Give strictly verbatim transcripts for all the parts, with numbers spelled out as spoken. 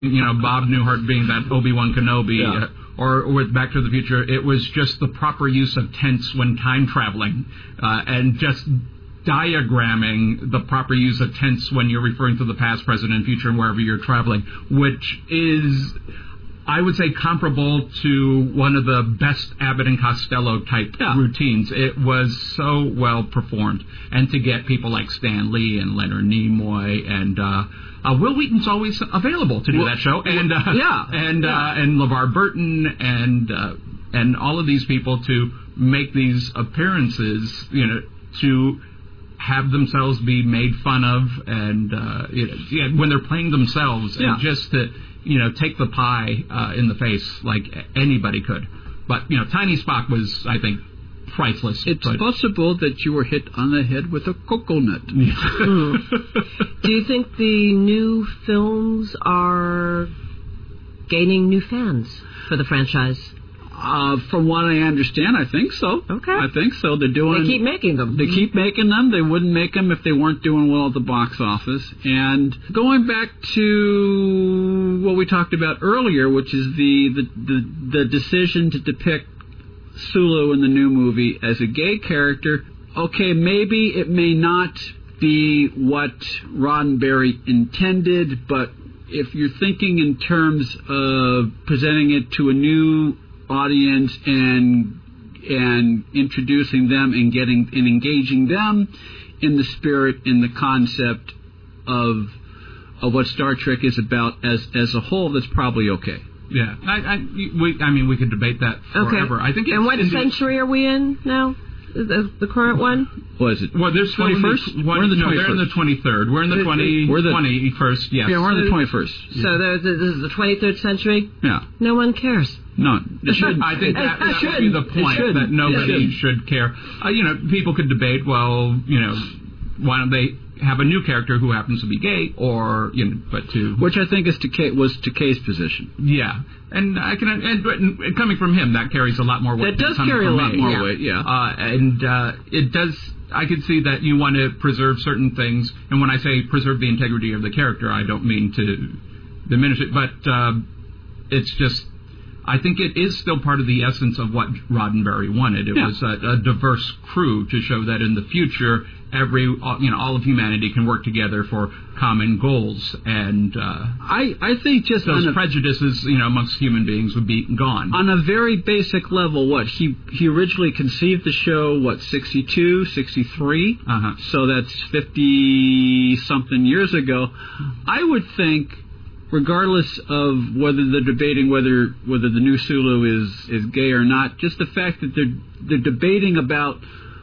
you know, Bob Newhart being that Obi-Wan Kenobi, Yeah. uh, or with Back to the Future, it was just the proper use of tense when time traveling, uh, and just diagramming the proper use of tense when you're referring to the past, present, and future, and wherever you're traveling, which is, I would say, comparable to one of the best Abbott and Costello type yeah. routines. It was so well performed, and to get people like Stan Lee and Leonard Nimoy and uh, uh, Will Wheaton's always available to do well, that show, and uh, yeah, and yeah. Uh, and LeVar Burton and uh, and all of these people to make these appearances, you know, to have themselves be made fun of, and uh, you know, yeah, when they're playing themselves, yeah. and just to, you know, take the pie uh, in the face like anybody could. But, you know, Tiny Spock was, I think, priceless. It's but possible that you were hit on the head with a coconut. mm. Do you think the new films are gaining new fans for the franchise? Uh, from what I understand, I think so. Okay. I think so. They're doing. They keep making them. They keep making them. They wouldn't make them if they weren't doing well at the box office. And going back to what we talked about earlier, which is the the, the, the decision to depict Sulu in the new movie as a gay character, okay, maybe it may not be what Roddenberry intended, but if you're thinking in terms of presenting it to a new audience and and introducing them and getting and engaging them in the spirit, in the concept of of what Star Trek is about as as a whole, that's probably okay. Yeah, I, I, we, I mean, we could debate that forever. Okay. I think. It's, and what century are we in now? The, the current one? What is it? Well, there's twenty-first. The, we're in the no, twenty-first. They're in the twenty-third. We're in the twenty, we're the, twenty-first. Yes. Yeah, we're in the twenty-first. So there's, this is the twenty-third century. Yeah. No one cares. No, it shouldn't. I think that, that should would be the point, that nobody should care. Uh, you know, people could debate, well, you know, why don't they have a new character who happens to be gay, or, you know, but to... Which I think is Takei, was Takei's position. Yeah. And I can, and, and coming from him, that carries a lot more weight. That does carry a lot me. more yeah. weight, yeah. Uh, and uh, it does, I can see that you want to preserve certain things, and when I say preserve the integrity of the character, I don't mean to diminish it, but uh, it's just, I think it is still part of the essence of what Roddenberry wanted. It yeah. was a, a diverse crew to show that in the future, every, you know, all of humanity can work together for common goals, and uh, I, I think just those on a, prejudices, you know, amongst human beings would be gone. On a very basic level, what he he originally conceived the show, what, sixty-two, sixty-three? Uh-huh. So that's fifty something years ago. I would think, regardless of whether they're debating whether whether the new Sulu is, is gay or not, just the fact that they're they're debating about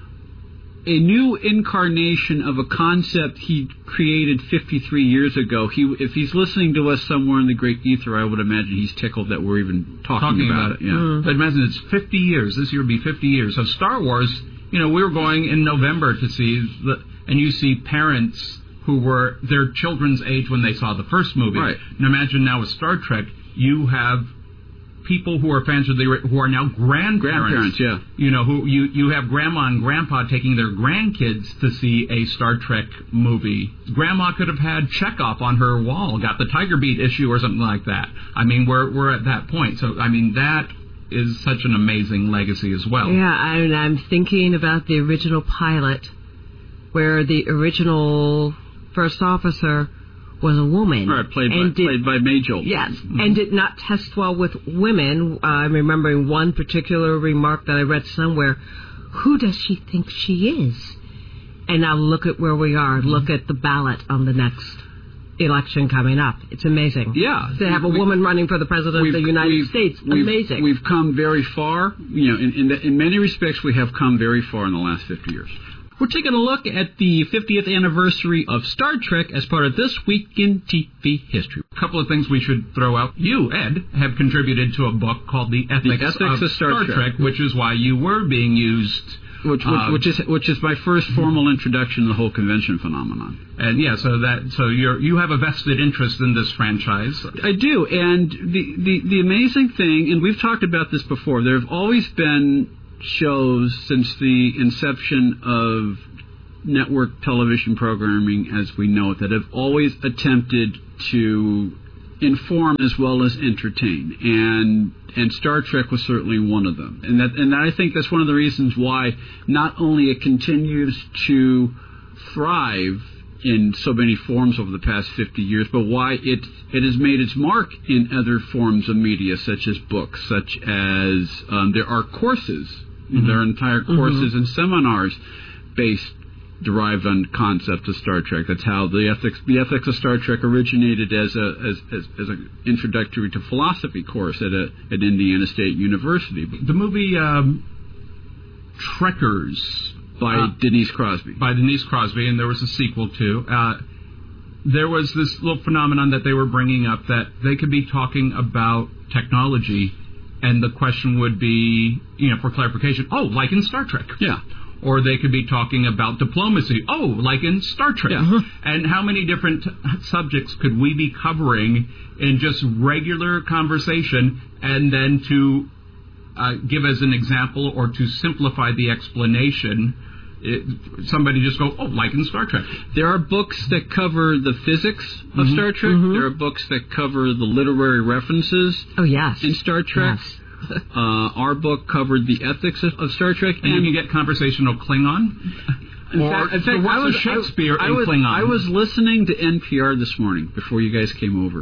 a new incarnation of a concept he created fifty-three years ago. He, if he's listening to us somewhere in the great ether, I would imagine he's tickled that we're even talking, talking about, about it. Yeah. Mm. But imagine it's fifty years. This year will be fifty years. So Star Wars, you know, we were going in November to see, the, and you see parents who were their children's age when they saw the first movie. Right. And imagine now with Star Trek, you have people who are fans of the who are now grandparents. Grandparents, yeah. You know, who you, you have grandma and grandpa taking their grandkids to see a Star Trek movie. Grandma could have had Chekhov on her wall, got the Tiger Beat issue or something like that. I mean, we're we're at that point. So I mean, that is such an amazing legacy as well. Yeah, I mean, I'm thinking about the original pilot, where the original first officer was a woman. Right, played by, did, played by Majel. Yes, mm-hmm. and did not test well with women. Uh, I'm remembering one particular remark that I read somewhere. Who does she think she is? And now look at where we are. Mm-hmm. Look at the ballot on the next election coming up. It's amazing. Yeah. To have a we, woman running for the president of the United we've, States. We've, amazing. We've come very far. You know, in, in, the, in many respects, we have come very far in the last fifty years. We're taking a look at the fiftieth anniversary of Star Trek as part of This Week in T V History. A couple of things we should throw out. You, Ed, have contributed to a book called The Ethics, the Ethics of, of Star, Star Trek, Trek, which is why you were being used... Which, which, uh, which is which is my first formal introduction to the whole convention phenomenon. And yeah, so that so you're you have a vested interest in this franchise. I do, and the, the, the amazing thing, and we've talked about this before, there have always been shows since the inception of network television programming as we know it that have always attempted to inform as well as entertain, and and Star Trek was certainly one of them. And that and I think that's one of the reasons why not only it continues to thrive in so many forms over the past fifty years, but why it it has made its mark in other forms of media, such as books, such as um, there are courses, mm-hmm. there are entire courses mm-hmm. and seminars based derived on concepts of Star Trek. That's how the ethics the ethics of Star Trek originated as a as as, as an introductory to philosophy course at a at Indiana State University. The movie um, Trekkers by uh, Denise Crosby. By Denise Crosby, and there was a sequel too. Uh, there was this little phenomenon that they were bringing up that they could be talking about technology, and the question would be, you know, for clarification, oh, like in Star Trek. Yeah. Or they could be talking about diplomacy. Oh, like in Star Trek. Yeah. And how many different subjects could we be covering in just regular conversation, and then to uh, give as an example or to simplify the explanation, it, somebody just go, oh, like in Star Trek. There are books that cover the physics of mm-hmm. Star Trek. Mm-hmm. There are books that cover the literary references oh, yes. in Star Trek. Yes. Uh, our book covered the ethics of, of Star Trek, and, and you can get conversational Klingon. In or fact, in fact what's I was Shakespeare I, in I was, Klingon. I was listening to N P R this morning before you guys came over,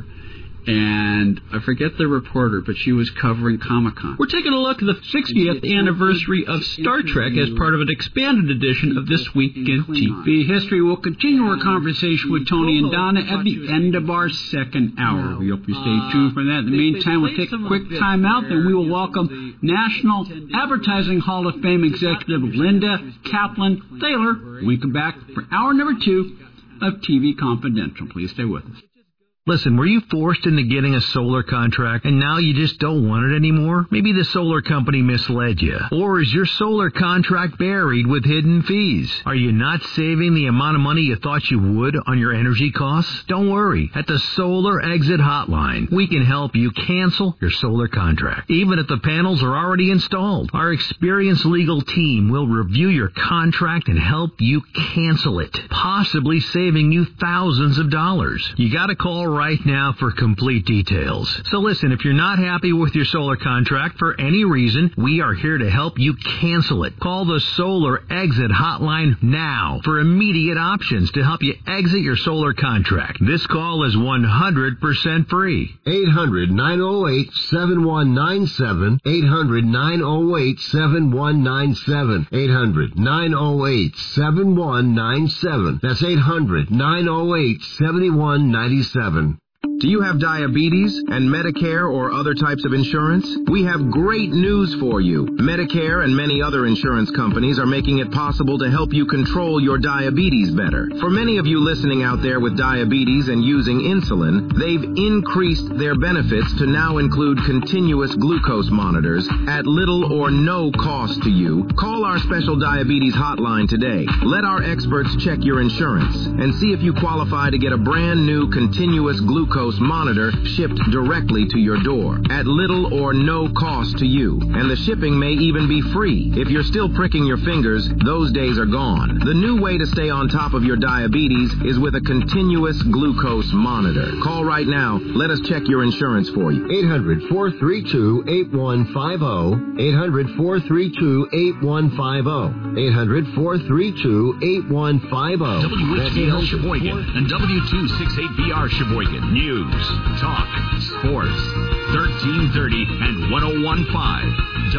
and I forget the reporter, but she was covering Comic-Con. We're taking a look at the sixtieth anniversary of Star Trek as part of an expanded edition of This Week in T V History. We'll continue our conversation with Tony and Donna at the end of our second hour. We hope you stay tuned for that. In the meantime, we'll take a quick time out, then we will welcome National Advertising Hall of Fame executive Linda Kaplan Thaler. We come back for hour number two of T V Confidential. Please stay with us. Listen, were you forced into getting a solar contract and now you just don't want it anymore? Maybe the solar company misled you. Or is your solar contract buried with hidden fees? Are you not saving the amount of money you thought you would on your energy costs? Don't worry. At the Solar Exit Hotline, we can help you cancel your solar contract, even if the panels are already installed. Our experienced legal team will review your contract and help you cancel it, possibly saving you thousands of dollars. You gotta call right now for complete details. So listen, if you're not happy with your solar contract for any reason, we are here to help you cancel it. Call the Solar Exit Hotline now for immediate options to help you exit your solar contract. This call is one hundred percent free. eight hundred, nine oh eight, seven one nine seven. eight hundred, nine oh eight, seven one nine seven. eight hundred, nine oh eight, seven one nine seven. That's eight hundred, nine oh eight, seven one nine seven. Do you have diabetes and Medicare or other types of insurance? We have great news for you. Medicare and many other insurance companies are making it possible to help you control your diabetes better. For many of you listening out there with diabetes and using insulin, they've increased their benefits to now include continuous glucose monitors at little or no cost to you. Call our special diabetes hotline today. Let our experts check your insurance and see if you qualify to get a brand new continuous glucose monitor shipped directly to your door at little or no cost to you. And the shipping may even be free. If you're still pricking your fingers, those days are gone. The new way to stay on top of your diabetes is with a continuous glucose monitor. Call right now. Let us check your insurance for you. eight hundred, four three two, eight one five zero. eight hundred, four three two, eight one five zero. eight hundred, four three two, eight one five zero. W H B L Sheboygan and W two sixty-eight B R Sheboygan. News, talk, sports, thirteen thirty and one oh one point five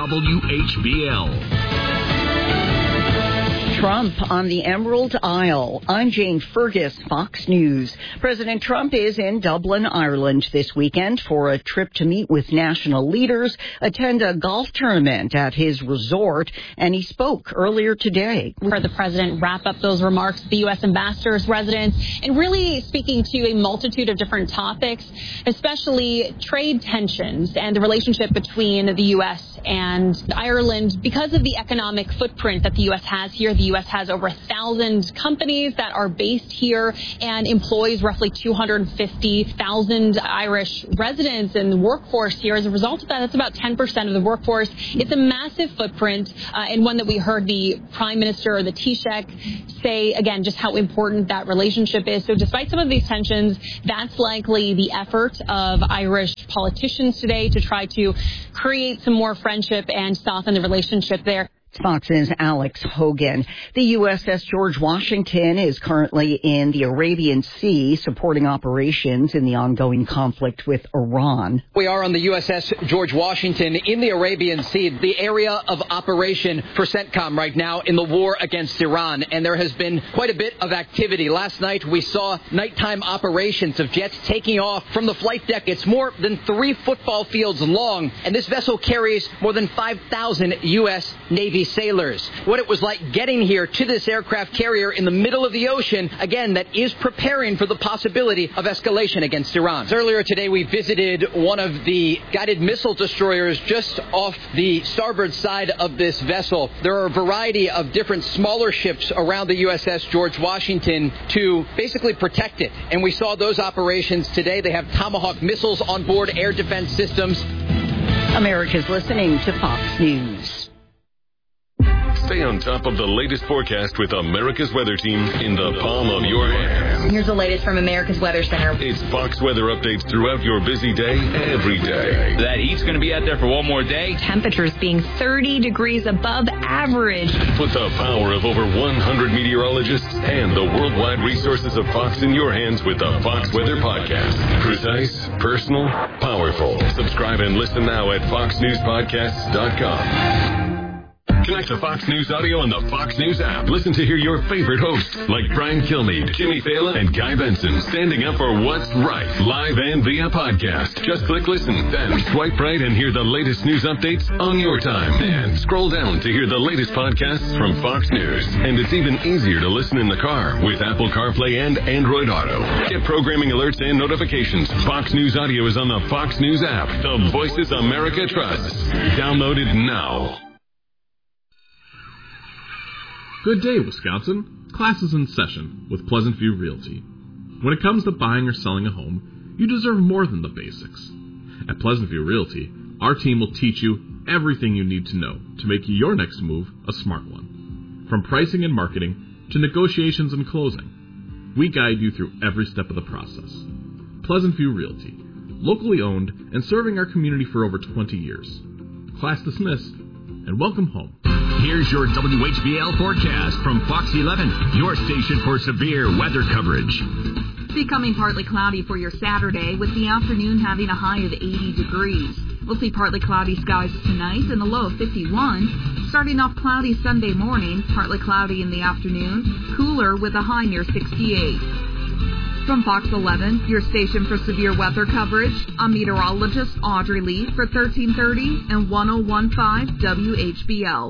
W H B L. Trump on the Emerald Isle. I'm Jane Fergus, Fox News. President Trump is in Dublin, Ireland this weekend for a trip to meet with national leaders, attend a golf tournament at his resort, and he spoke earlier today. We heard the president wrap up those remarks with the U S ambassador's residence and really speaking to a multitude of different topics, especially trade tensions and the relationship between the U S and Ireland. Because of the economic footprint that the U S has here, the U S has over a thousand companies that are based here and employs roughly two hundred fifty thousand Irish residents in the workforce here. As a result of that, that's about ten percent of the workforce. It's a massive footprint, uh, and one that we heard the Prime Minister, the Taoiseach, say, again, just how important that relationship is. So despite some of these tensions, that's likely the effort of Irish politicians today to try to create some more friendship and soften the relationship there. Fox's Alex Hogan. The U S S George Washington is currently in the Arabian Sea supporting operations in the ongoing conflict with Iran. We are on the U S S George Washington in the Arabian Sea, the area of operation for CENTCOM right now in the war against Iran. And there has been quite a bit of activity. Last night we saw nighttime operations of jets taking off from the flight deck. It's more than three football fields long, and this vessel carries more than five thousand U S Navy sailors. What it was like getting here to this aircraft carrier in the middle of the ocean, again, that is preparing for the possibility of escalation against Iran. Earlier today, we visited one of the guided missile destroyers just off the starboard side of this vessel. There are a variety of different smaller ships around the U S S George Washington to basically protect it. And we saw those operations today. They have Tomahawk missiles on board, air defense systems. America's listening to Fox News. Stay on top of the latest forecast with America's Weather Team in the palm of your hand. Here's the latest from America's Weather Center. It's Fox weather updates throughout your busy day, every day. That heat's going to be out there for one more day. Temperatures being thirty degrees above average. Put the power of over one hundred meteorologists and the worldwide resources of Fox in your hands with the Fox Weather Podcast. Precise, personal, powerful. Subscribe and listen now at fox news podcasts dot com. Connect to Fox News Audio on the Fox News app. Listen to hear your favorite hosts like Brian Kilmeade, Jimmy Fallon, and Guy Benson standing up for what's right, live and via podcast. Just click listen, then swipe right and hear the latest news updates on your time. And scroll down to hear the latest podcasts from Fox News. And it's even easier to listen in the car with Apple CarPlay and Android Auto. Get programming alerts and notifications. Fox News Audio is on the Fox News app. The voices America trusts. Download it now. Good day, Wisconsin. Class is in session with Pleasant View Realty. When it comes to buying or selling a home, you deserve more than the basics. At Pleasant View Realty, our team will teach you everything you need to know to make your next move a smart one. From pricing and marketing to negotiations and closing, we guide you through every step of the process. Pleasant View Realty, locally owned and serving our community for over twenty years. Class dismissed, and welcome home. Here's your W H B L forecast from Fox eleven, your station for severe weather coverage. Becoming partly cloudy for your Saturday, with the afternoon having a high of eighty degrees. We'll see partly cloudy skies tonight and a low of fifty-one. Starting off cloudy Sunday morning, partly cloudy in the afternoon, cooler with a high near sixty-eight. From Fox eleven, your station for severe weather coverage, I'm meteorologist Audrey Lee for thirteen thirty and ten fifteen W H B L.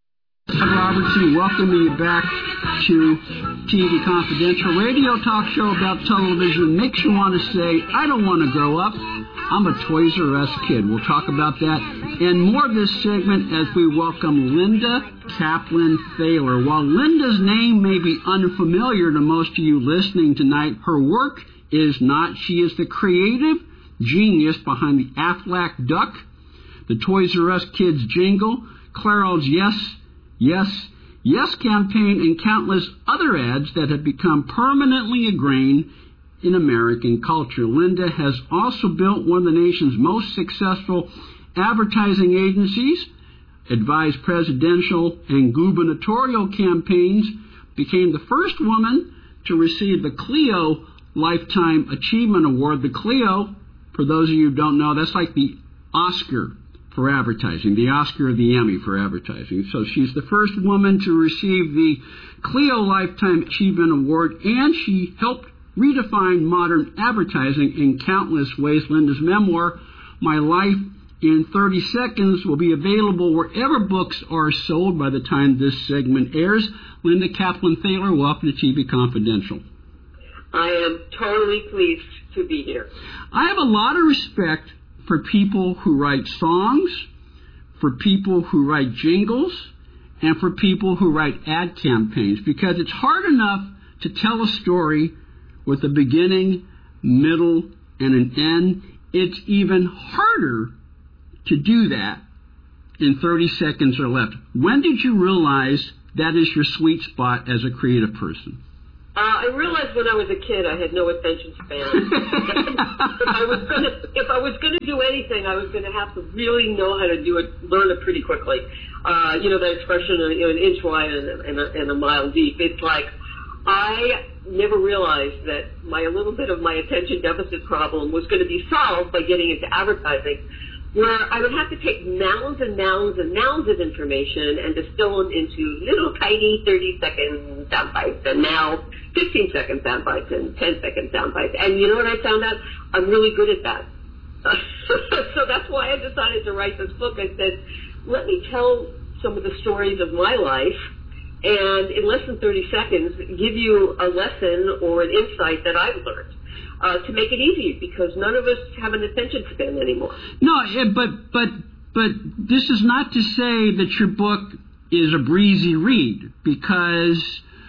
I'm Robert T. welcoming you back to T V Confidential, radio talk show about television. Makes you want to say, I don't want to grow up. I'm a Toys R Us kid. We'll talk about that and more of this segment as we welcome Linda Kaplan Thaler. While Linda's name may be unfamiliar to most of you listening tonight, her work is not. She is the creative genius behind the Aflac Duck, the Toys R Us Kids jingle, Clairol's Yes, Yes, Yes campaign, and countless other ads that have become permanently ingrained in American culture. Linda has also built one of the nation's most successful advertising agencies, advised presidential and gubernatorial campaigns, became the first woman to receive the Clio Lifetime Achievement Award. The Clio, for those of you who don't know, that's like the Oscar for advertising, the Oscar or the Emmy for advertising. So she's the first woman to receive the Clio Lifetime Achievement Award, and she helped redefine modern advertising in countless ways. Linda's memoir, My Life in thirty seconds, will be available wherever books are sold by the time this segment airs. Linda Kaplan Thaler, welcome to T V Confidential. I am totally pleased to be here. I have a lot of respect for people who write songs, for people who write jingles, and for people who write ad campaigns, because it's hard enough to tell a story with a beginning, middle, and an end. It's even harder to do that in thirty seconds or less. When did you realize that is your sweet spot as a creative person? Uh, I realized when I was a kid I had no attention span. if I was going to, if I was going to do anything, I was going to have to really know how to do it, learn it pretty quickly. Uh, you know that expression, you know, an inch wide and a, and, a, and a mile deep. It's like I never realized that my a little bit of my attention deficit problem was going to be solved by getting into advertising, where I would have to take mounds and mounds and mounds of information and distill them into little tiny thirty-second sound bites, and now fifteen-second sound bites and ten-second sound bites. And you know what I found out? I'm really good at that. So that's why I decided to write this book. I said, let me tell some of the stories of my life, and in less than thirty seconds, give you a lesson or an insight that I've learned. Uh, to make it easy, because none of us have an attention span anymore. No, but but but this is not to say that your book is a breezy read, because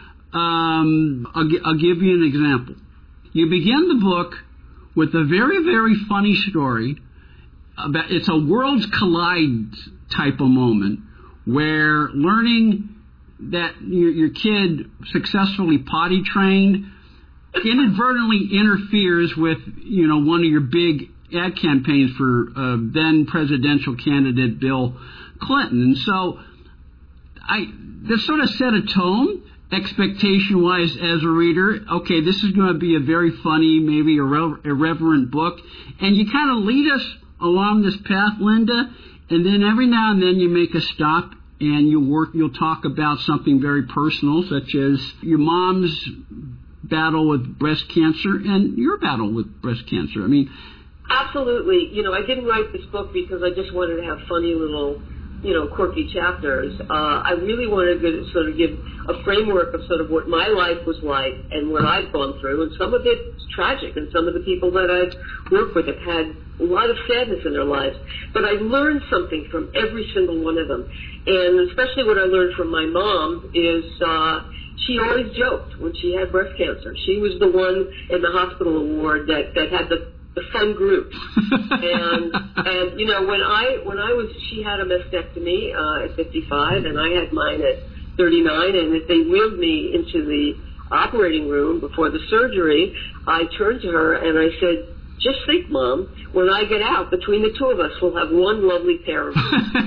um, I'll, I'll give you an example. You begin the book with a very, very funny story about, it's a worlds collide type of moment, where learning that your, your kid successfully potty trained inadvertently interferes with, you know, one of your big ad campaigns for uh, then presidential candidate Bill Clinton. And so I this sort of set a tone, expectation-wise, as a reader. Okay, this is going to be a very funny, maybe irre- irreverent book. And you kind of lead us along this path, Linda, and then every now and then you make a stop and you work, you'll talk about something very personal, such as your mom's battle with breast cancer and your battle with breast cancer. I mean, absolutely. You know, I didn't write this book because I just wanted to have funny little, you know, quirky chapters. Uh, I really wanted to sort of give a framework of sort of what my life was like and what I've gone through, and some of it's tragic, and some of the people that I've worked with have had a lot of sadness in their lives. But I learned something from every single one of them, and especially what I learned from my mom is uh, she always joked when she had breast cancer. She was the one in the hospital ward that, that had the, the fun groups. and, and, you know, when I, when I was, she had a mastectomy uh, at fifty-five, and I had mine at thirty-nine, and if they wheeled me into the operating room before the surgery, I turned to her and I said, just think, Mom, when I get out, between the two of us, we'll have one lovely pair of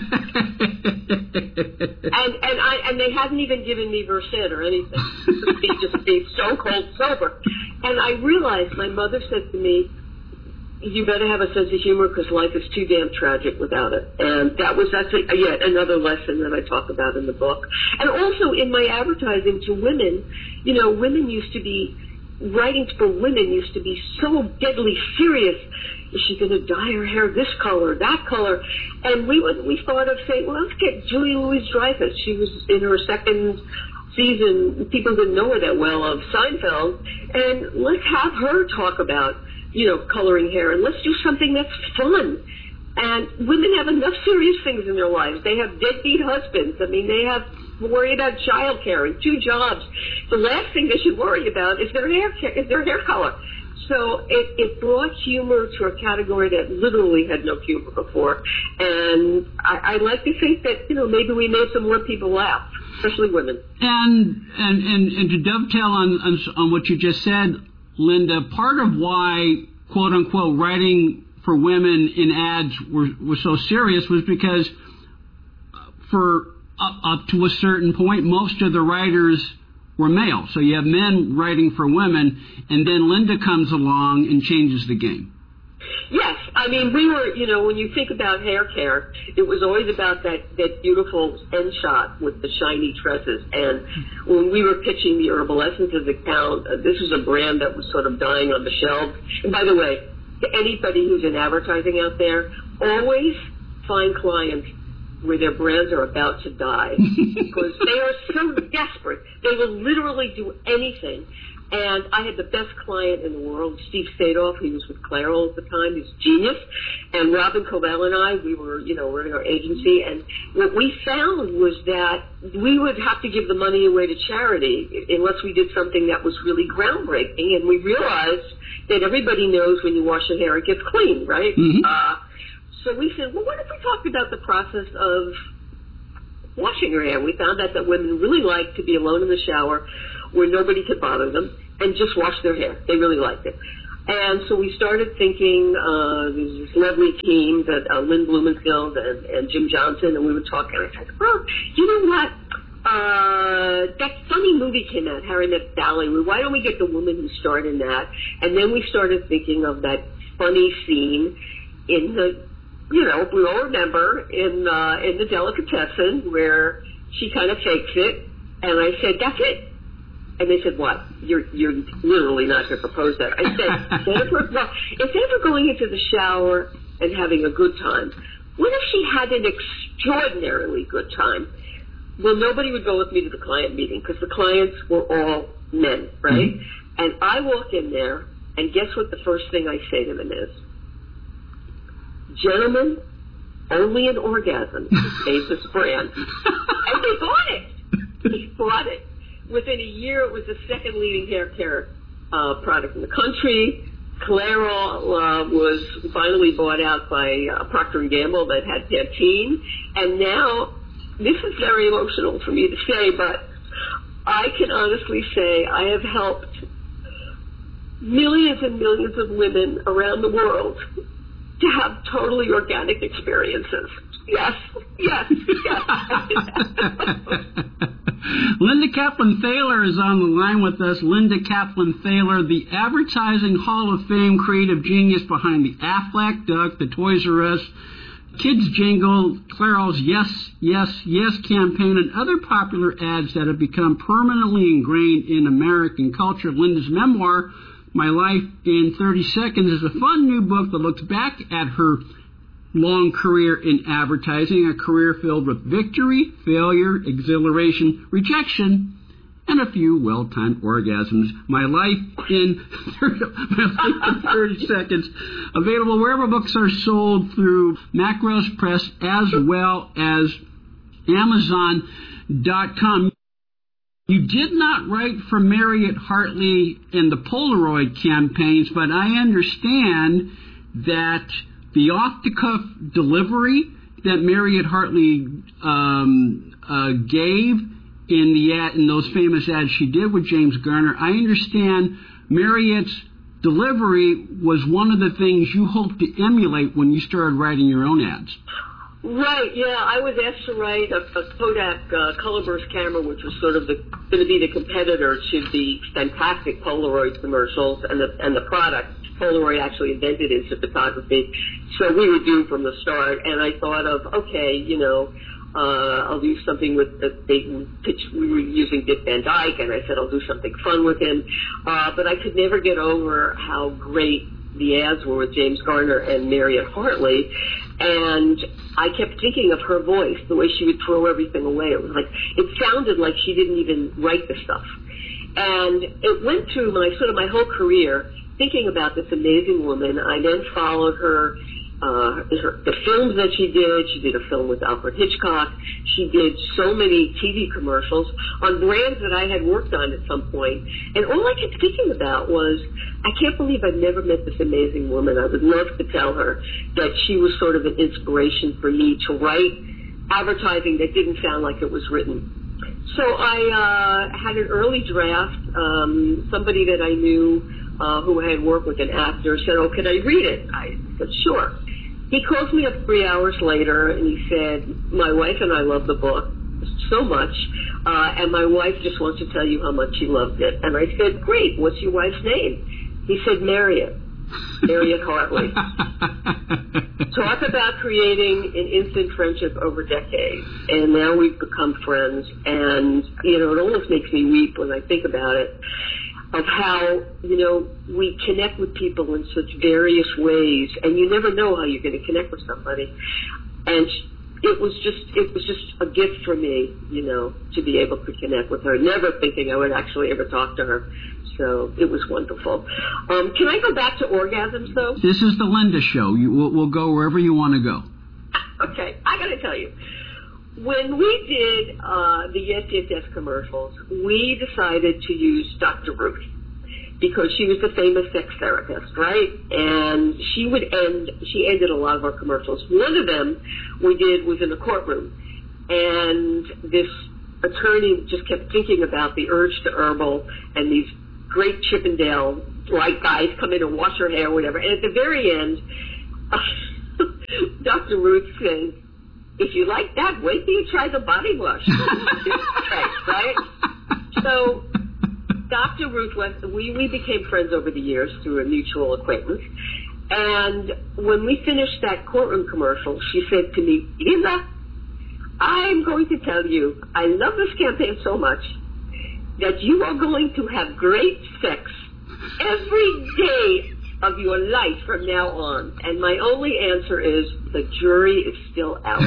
and and I and they hadn't even given me Versed or anything. Be just be so cold sober. And I realized my mother said to me, you better have a sense of humor because life is too damn tragic without it. And that was that's a, yet another lesson that I talk about in the book. And also in my advertising to women, you know, women used to be writing for women used to be so deadly serious. Is she going to dye her hair this color, that color? And we would, we thought of saying, well, let's get Julie Louis-Dreyfus. She was in her second season. People didn't know her that well, of Seinfeld. And let's have her talk about, you know, coloring hair. And let's do something that's fun. And women have enough serious things in their lives. They have deadbeat husbands. I mean, they have to worry about child care and two jobs. The last thing they should worry about is their hair, is their hair color. So it, it brought humor to a category that literally had no humor before. And I, I like to think that, you know, maybe we made some more people laugh, especially women. And and, and, and to dovetail on, on on what you just said, Linda, part of why, quote unquote, writing for women in ads were, was so serious was because for up, up to a certain point, most of the writers were male. So you have men writing for women, and then Linda comes along and changes the game. Yes, I mean, we were, you know, when you think about hair care, it was always about that, that beautiful end shot with the shiny tresses. And when we were pitching the Herbal Essences account, uh, this was a brand that was sort of dying on the shelves. And by the way, to anybody who's in advertising out there, always find clients where their brands are about to die because they are so desperate. They will literally do anything. And I had the best client in the world, Steve Sadoff. He was with Clairol at the time. He's a genius. And Robin Covell and I, we were, you know, running our agency, and what we found was that we would have to give the money away to charity unless we did something that was really groundbreaking. And we realized that everybody knows when you wash your hair, it gets clean, right? Mm-hmm. Uh, so we said, well, what if we talked about the process of washing your hair? We found out that women really like to be alone in the shower where nobody could bother them and just wash their hair. They really liked it. And so we started thinking, uh, there's this lovely team that uh, Lynn Blumenfield and, and Jim Johnson, and we were talking. I said, well, you know what? Uh, that funny movie came out, Harry Met Sally. Why don't we get the woman who starred in that? And then we started thinking of that funny scene in the, you know, we all remember, in, uh, in the Delicatessen where she kind of fakes it. And I said, that's it. And they said, what? You're you're literally not going to propose that. I said, instead of, well, instead of going into the shower and having a good time, what if she had an extraordinarily good time? Well, nobody would go with me to the client meeting because the clients were all men, right? Mm-hmm. And I walk in there, and guess what the first thing I say to them is? Gentlemen, only an orgasm saves this brand. And they bought it. They bought it. Within a year, it was the second leading hair care uh, product in the country. Clairol uh, was finally bought out by uh, Procter and Gamble that had Pantene. And now, this is very emotional for me to say, but I can honestly say I have helped millions and millions of women around the world to have totally organic experiences. Yes, yes, yes. Linda Kaplan Thaler is on the line with us. Linda Kaplan Thaler, the Advertising Hall of Fame creative genius behind the Aflac Duck, the Toys R Us, Kids Jingle, Clairol's Yes, Yes, Yes campaign, and other popular ads that have become permanently ingrained in American culture. Linda's memoir, My Life in thirty seconds, is a fun new book that looks back at her long career in advertising, a career filled with victory, failure, exhilaration, rejection, and a few well-timed orgasms. My Life in thirty, My Life in thirty seconds, available wherever books are sold through Macros Press as well as Amazon dot com. You did not write for Marriott Hartley in the Polaroid campaigns, but I understand that the off-the-cuff delivery that Marriott Hartley um, uh, gave in the ad, in those famous ads she did with James Garner, I understand Marriott's delivery was one of the things you hoped to emulate when you started writing your own ads. Right, yeah. I was asked to write a, a Kodak uh, colorburst camera, which was sort of the, going to be the competitor to the fantastic Polaroid commercials and the and the product. Polaroid actually invented instant photography, so we were doomed from the start. And I thought of, okay, you know, uh, I'll do something with the they pitch. We were using Dick Van Dyke, and I said I'll do something fun with him. Uh, but I could never get over how great the ads were with James Garner and Marriott Hartley. And I kept thinking of her voice, the way she would throw everything away. It was like, it sounded like she didn't even write the stuff. And it went through my, sort of my whole career thinking about this amazing woman. I then followed her, uh, her, the films that she did. She did a film with Alfred Hitchcock. She did so many T V commercials on brands that I had worked on at some point. And all I kept thinking about was, I can't believe I've never met this amazing woman. I would love to tell her that she was sort of an inspiration for me to write advertising that didn't sound like it was written. So I uh, had an early draft. Um, somebody that I knew uh, who had worked with an actor said, oh, can I read it? I said, sure. He calls me up three hours later, and he said, my wife and I love the book so much, uh, and my wife just wants to tell you how much she loved it. And I said, great, what's your wife's name? He said, Marriott. Marriott Hartley. Talk about creating an instant friendship over decades. And now we've become friends. And, you know, it almost makes me weep when I think about it, of how, you know, we connect with people in such various ways. And you never know how you're going to connect with somebody. And it was just it was just a gift for me, you know, to be able to connect with her. Never thinking I would actually ever talk to her. So it was wonderful. Um, can I go back to orgasms, though? This is the Linda Show. You, we'll, we'll go wherever you want to go. Okay, I got to tell you. When we did uh, the Yes, Yes, Yes commercials, we decided to use Doctor Ruth because she was the famous sex therapist, right? And she would end, she ended a lot of our commercials. One of them we did was in a courtroom, and this attorney just kept thinking about the urge to herbal and these great Chippendale like guys come in and wash her hair or whatever. And at the very end, uh, Doctor Ruth says, if you like that, wait till you try the body wash. Right, right? So Doctor Ruth West, we, we became friends over the years through a mutual acquaintance. And when we finished that courtroom commercial, she said to me, Linda, I'm going to tell you, I love this campaign so much that you are going to have great sex every day of your life from now on. And my only answer is the jury is still out.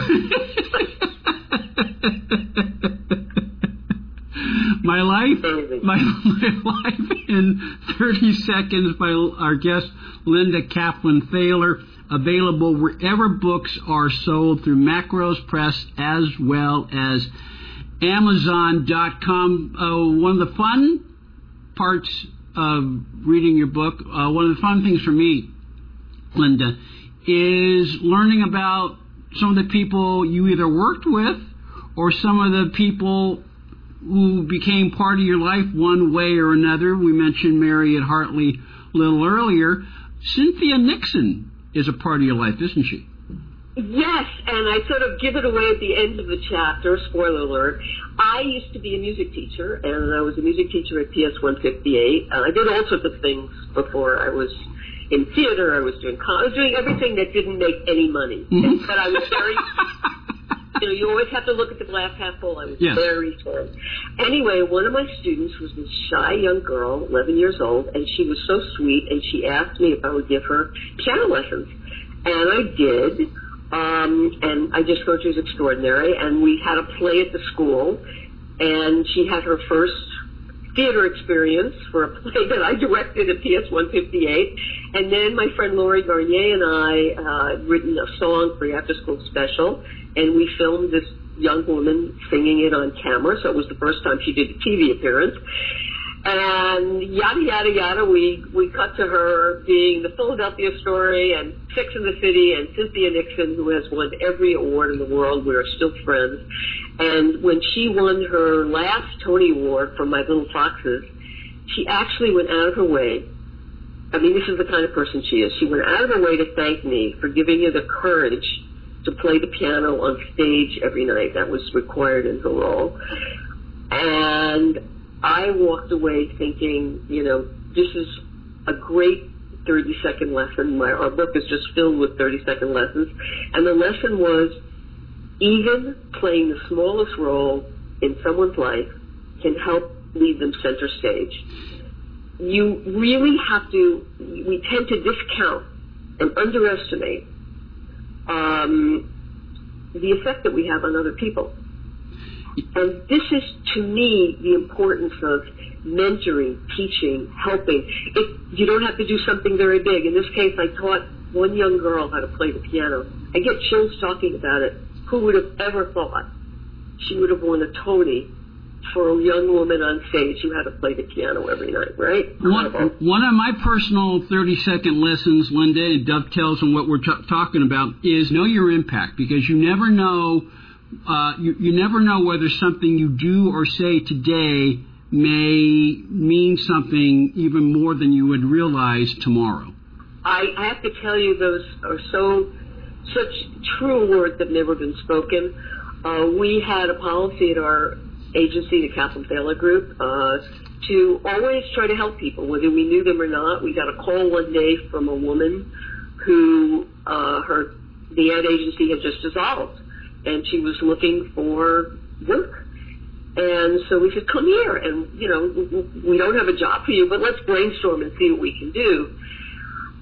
My life, my, my life in thirty seconds by our guest Linda Kaplan Thaler, available wherever books are sold through Macros Press as well as Amazon dot com. Uh, one of the fun parts of reading your book, uh, one of the fun things for me, Linda, is learning about some of the people you either worked with or some of the people who became part of your life one way or another. We mentioned Marriott Hartley a little earlier. Cynthia Nixon is a part of your life, isn't she? Yes, and I sort of give it away at the end of the chapter, spoiler alert. I used to be a music teacher, and I was a music teacher at P S one fifty-eight. Uh, I did all sorts of things before. I was in theater, I was doing con- I was doing everything that didn't make any money. Mm-hmm. But I was very, you know, you always have to look at the glass half full. I was yes. very fun. Anyway, one of my students was this shy young girl, eleven years old, and she was so sweet, and she asked me if I would give her piano lessons. And I did. Um, and I just thought she was extraordinary. And we had a play at the school, and she had her first theater experience for a play that I directed at P S one fifty-eight. And then my friend Laurie Garnier and I uh, had written a song for the after-school special, and we filmed this young woman singing it on camera. So it was the first time she did a T V appearance. And yada, yada, yada, we, we cut to her being the Philadelphia Story and Sex and the City and Cynthia Nixon, who has won every award in the world. We are still friends. And when she won her last Tony Award for My Little Foxes, she actually went out of her way. I mean, this is the kind of person she is. She went out of her way to thank me for giving her the courage to play the piano on stage every night. That was required in her role. And I walked away thinking, you know, this is a great thirty-second lesson. My, our book is just filled with thirty-second lessons. And the lesson was, even playing the smallest role in someone's life can help lead them center stage. You really have to, we tend to discount and underestimate um, the effect that we have on other people. And this is, to me, the importance of mentoring, teaching, helping. It, you don't have to do something very big. In this case, I taught one young girl how to play the piano. I get chills talking about it. Who would have ever thought she would have won a Tony for a young woman on stage who had to play the piano every night, right? One, one of my personal thirty-second lessons, Linda, it dovetails on what we're t- talking about, is know your impact, because you never know Uh, you, you never know whether something you do or say today may mean something even more than you would realize tomorrow. I, I have to tell you, those are so such true words that have never been spoken. Uh, we had a policy at our agency, the Kaplan Thaler Group, uh, to always try to help people, whether we knew them or not. We got a call one day from a woman who uh, her the ad agency had just dissolved, and she was looking for work. And so we said, come here, and, you know, we don't have a job for you, but let's brainstorm and see what we can do.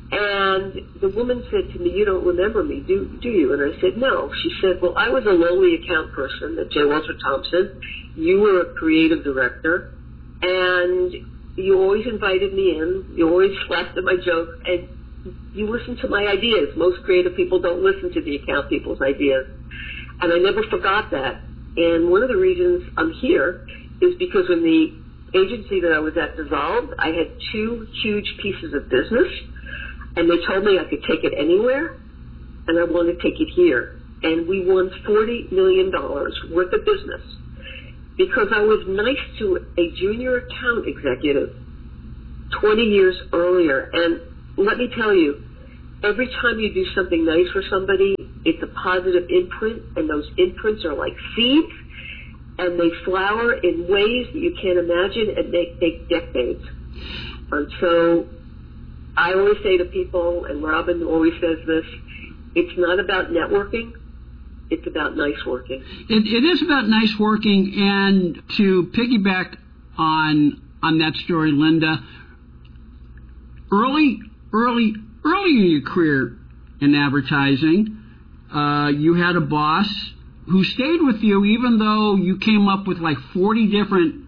And the woman said to me, you don't remember me, do, do you? And I said, no. She said, well, I was a lowly account person at J. Walter Thompson. You were a creative director, and you always invited me in. You always laughed at my jokes, and you listened to my ideas. Most creative people don't listen to the account people's ideas. And I never forgot that. And one of the reasons I'm here is because when the agency that I was at dissolved, I had two huge pieces of business, and they told me I could take it anywhere, and I want to take it here. And we won forty million dollars worth of business because I was nice to a junior account executive twenty years earlier. And let me tell you, every time you do something nice for somebody, it's a positive imprint, and those imprints are like seeds, and they flower in ways that you can't imagine, and they take decades. And so I always say to people, and Robin always says this, it's not about networking, it's about nice working. It, it is about nice working, and to piggyback on on that story, Linda, early, early, early in your career in advertising, uh, you had a boss who stayed with you even though you came up with like forty different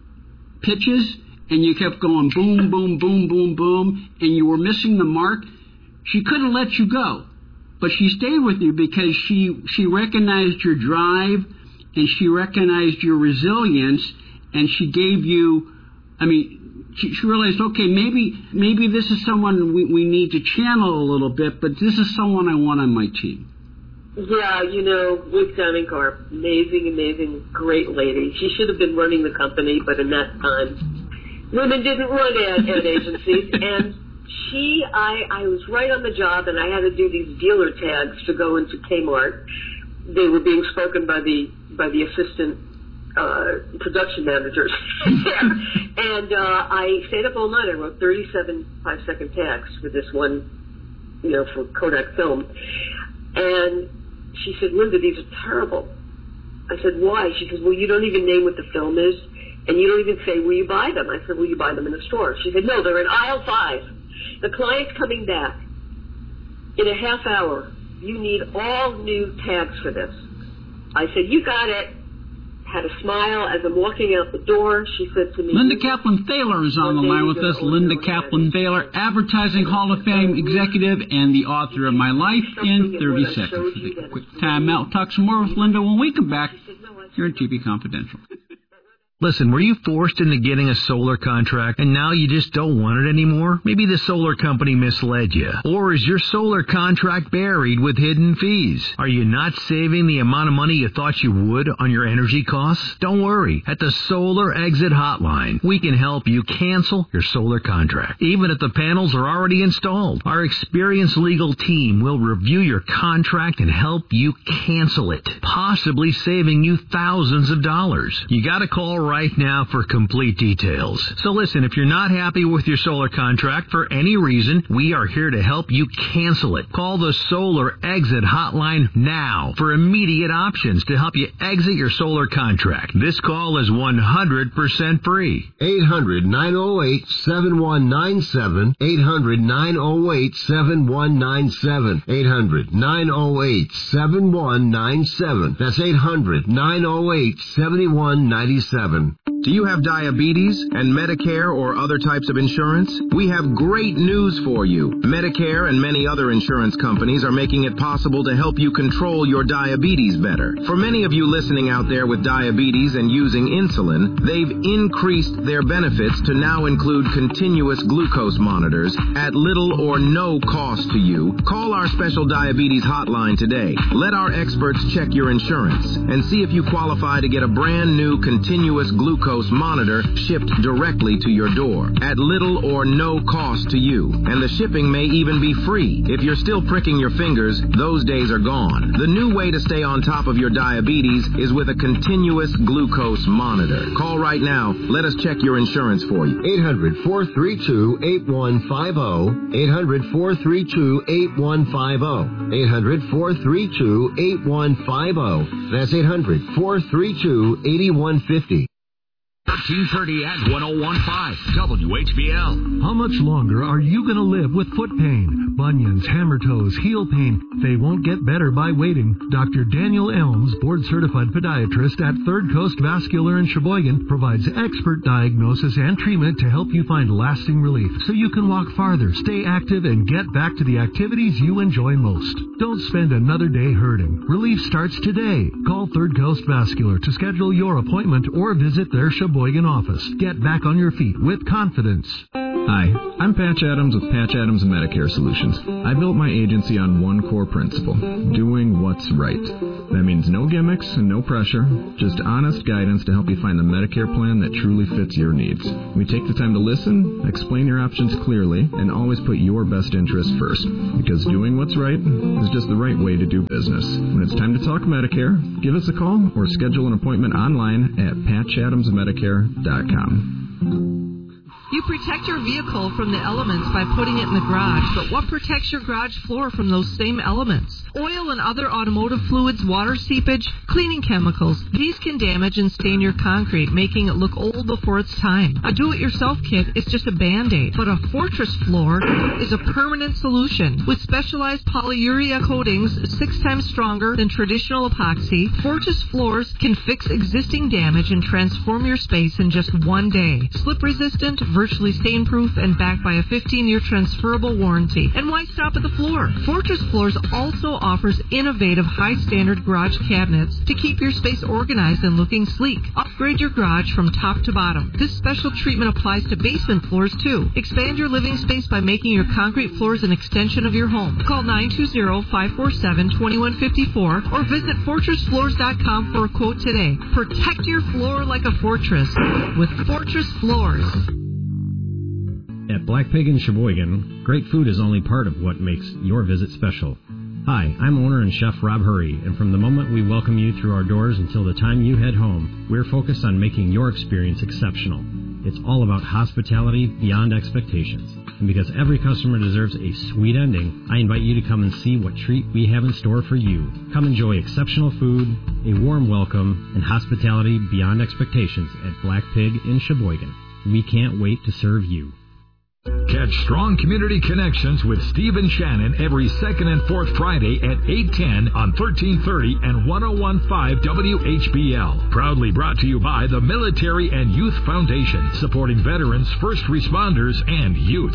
pitches and you kept going boom, boom, boom, boom, boom, and you were missing the mark. She couldn't let you go, but she stayed with you because she, she recognized your drive and she recognized your resilience, and she gave you, I mean, she, she realized, okay, maybe maybe this is someone we, we need to channel a little bit, but this is someone I want on my team. Yeah, you know, Ruth Downing-Karp, amazing, amazing, great lady. She should have been running the company, but in that time, women didn't run ad, ad agencies. And she, I, I was right on the job, and I had to do these dealer tags to go into Kmart. They were being spoken by the by the assistant uh, production managers there. And uh, I stayed up all night. I wrote thirty-seven five-second tags for this one, you know, for Kodak film. And she said, Linda, these are terrible. I said, why? She says, well, you don't even name what the film is, and you don't even say where you buy them. I said, well, you buy them in the store. She said, no, they're in aisle five. The client's coming back in a half hour. You need all new tags for this. I said, you got it. Had a smile as I'm walking out the door. She said to me, Linda Kaplan-Thaler is on the line with us. Linda Kaplan-Thaler, Advertising Hall of Fame executive and the author of My Life in thirty seconds. We'll take a quick time out. We'll talk some more with Linda when we come back here at T V Confidential. Listen, were you forced into getting a solar contract and now you just don't want it anymore? Maybe the solar company misled you. Or is your solar contract buried with hidden fees? Are you not saving the amount of money you thought you would on your energy costs? Don't worry. At the Solar Exit Hotline, we can help you cancel your solar contract, even if the panels are already installed. Our experienced legal team will review your contract and help you cancel it, possibly saving you thousands of dollars. You gotta call right now for complete details. So listen, if you're not happy with your solar contract for any reason, we are here to help you cancel it. Call the Solar Exit Hotline now for immediate options to help you exit your solar contract. This call is one hundred percent free. eight hundred nine oh eight seven one nine seven. eight hundred nine oh eight seven one nine seven. eight hundred nine oh eight seven one nine seven. That's eight hundred nine oh eight seven one nine seven. Do you have diabetes and Medicare or other types of insurance? We have great news for you. Medicare and many other insurance companies are making it possible to help you control your diabetes better. For many of you listening out there with diabetes and using insulin, they've increased their benefits to now include continuous glucose monitors at little or no cost to you. Call our special diabetes hotline today. Let our experts check your insurance and see if you qualify to get a brand new continuous glucose monitor shipped directly to your door at little or no cost to you. And the shipping may even be free. If you're still pricking your fingers, those days are gone. The new way to stay on top of your diabetes is with a continuous glucose monitor. Call right now. Let us check your insurance for you. eight hundred four three two eight one five zero. eight hundred four three two eight one five zero. eight hundred four three two eight one five zero. That's eight hundred four three two eight one five zero. thirteen thirty and one oh one point five W H B L. How much longer are you going to live with foot pain, bunions, hammer toes, heel pain? They won't get better by waiting. Doctor Daniel Elms, board-certified podiatrist at Third Coast Vascular in Sheboygan, provides expert diagnosis and treatment to help you find lasting relief so you can walk farther, stay active, and get back to the activities you enjoy most. Don't spend another day hurting. Relief starts today. Call Third Coast Vascular to schedule your appointment or visit their Sheboygan office. Get back on your feet with confidence. Hi, I'm Patch Adams with Patch Adams Medicare Solutions. I built my agency on one core principle, doing what's right. That means no gimmicks and no pressure, just honest guidance to help you find the Medicare plan that truly fits your needs. We take the time to listen, explain your options clearly, and always put your best interest first. Because doing what's right is just the right way to do business. When it's time to talk Medicare, give us a call or schedule an appointment online at patch adams medicare dot com. You protect your vehicle from the elements by putting it in the garage, but what protects your garage floor from those same elements? Oil and other automotive fluids, water seepage, cleaning chemicals. These can damage and stain your concrete, making it look old before its time. A do-it-yourself kit is just a Band-Aid, but a Fortress floor is a permanent solution. With specialized polyurea coatings six times stronger than traditional epoxy, Fortress floors can fix existing damage and transform your space in just one day. Slip-resistant, virtually stain-proof, and backed by a fifteen-year transferable warranty. And why stop at the floor? Fortress Floors also offers innovative, high-standard garage cabinets to keep your space organized and looking sleek. Upgrade your garage from top to bottom. This special treatment applies to basement floors, too. Expand your living space by making your concrete floors an extension of your home. Call nine two zero, five four seven, two one five four or visit fortress floors dot com for a quote today. Protect your floor like a fortress with Fortress Floors. At Black Pig in Sheboygan, great food is only part of what makes your visit special. Hi, I'm owner and chef Rob Hurry, and from the moment we welcome you through our doors until the time you head home, we're focused on making your experience exceptional. It's all about hospitality beyond expectations. And because every customer deserves a sweet ending, I invite you to come and see what treat we have in store for you. Come enjoy exceptional food, a warm welcome, and hospitality beyond expectations at Black Pig in Sheboygan. We can't wait to serve you. Catch Strong Community Connections with Steve and Shannon every second and fourth Friday at eight ten on thirteen thirty and one oh one point five W H B L. Proudly brought to you by the Military and Youth Foundation, supporting veterans, first responders, and youth.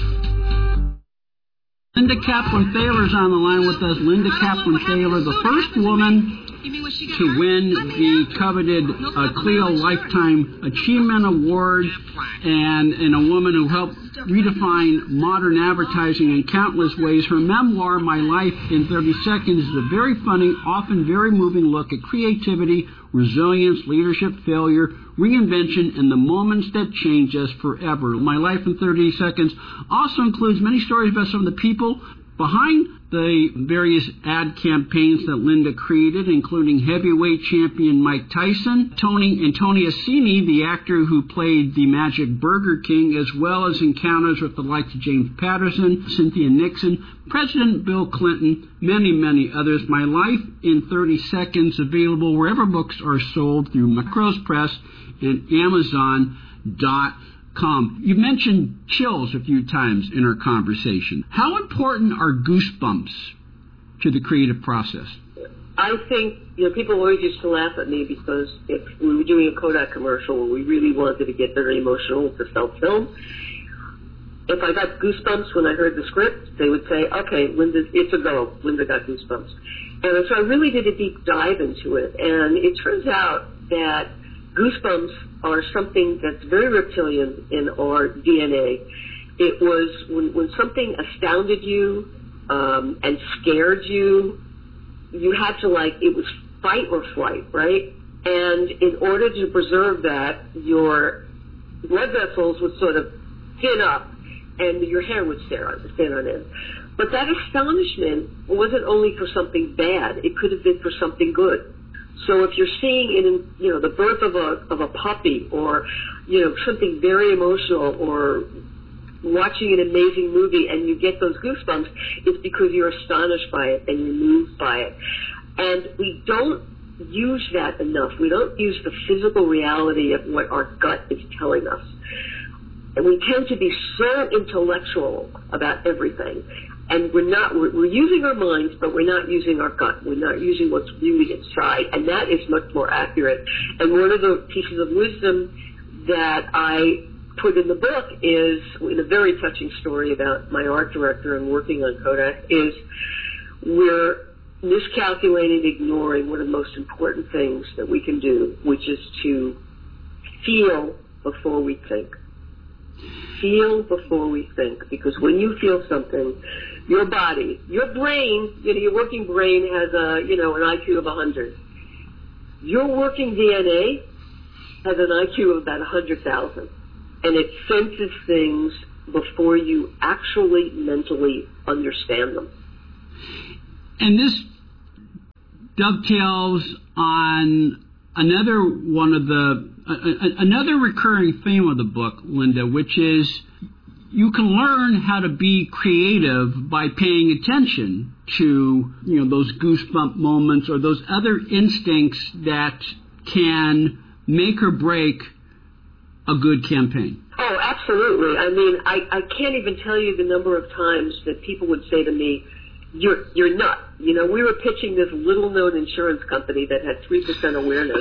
Linda Kaplan-Thaler is on the line with us. Linda Kaplan-Thaler, the first woman to win the coveted uh, Clio Lifetime Achievement Award, and, and a woman who helped redefine modern advertising in countless ways. Her memoir, My Life in thirty seconds, is a very funny, often very moving look at creativity, resilience, leadership, failure, reinvention, and the moments that change us forever. My Life in thirty seconds also includes many stories about some of the people behind the various ad campaigns that Linda created, including heavyweight champion Mike Tyson, Tony and Tony Assini, the actor who played the Magic Burger King, as well as encounters with the likes of James Patterson, Cynthia Nixon, President Bill Clinton, many, many others. My Life in thirty seconds, available wherever books are sold through Macros Press and Amazon dot com. Com. You mentioned chills a few times in our conversation. How important are goosebumps to the creative process? I think, you know, people always used to laugh at me because if we were doing a Kodak commercial where we really wanted to get very emotional to sell film, if I got goosebumps when I heard the script, they would say, okay, Linda, it's a go. Linda got goosebumps. And so I really did a deep dive into it. And it turns out that goosebumps are something that's very reptilian in our D N A. It was when, when something astounded you um, and scared you, you had to, like, it was fight or flight, right? And in order to preserve that, your blood vessels would sort of thin up and your hair would stand on, stand on end. But that astonishment wasn't only for something bad. It could have been for something good. So if you're seeing in, you know, the birth of a of a puppy, or, you know, something very emotional, or watching an amazing movie and you get those goosebumps, it's because you're astonished by it and you're moved by it. And we don't use that enough. We don't use the physical reality of what our gut is telling us. And we tend to be so intellectual about everything. And we're not, we're, we're using our minds, but we're not using our gut. We're not using what's really inside. And that is much more accurate. And one of the pieces of wisdom that I put in the book is, in a very touching story about my art director and working on Kodak, is we're miscalculating, ignoring one of the most important things that we can do, which is to feel before we think. Feel before we think, because when you feel something, your body, your brain, you know, your working brain has a, you know, an I Q of one hundred. Your working D N A has an I Q of about one hundred thousand, and it senses things before you actually mentally understand them. And this dovetails on another one of the uh, another recurring theme of the book, Linda, which is you can learn how to be creative by paying attention to, you know, those goosebump moments or those other instincts that can make or break a good campaign. Oh, absolutely. I mean, I, I can't even tell you the number of times that people would say to me, You're you're nuts. You know, we were pitching this little-known insurance company that had three percent awareness,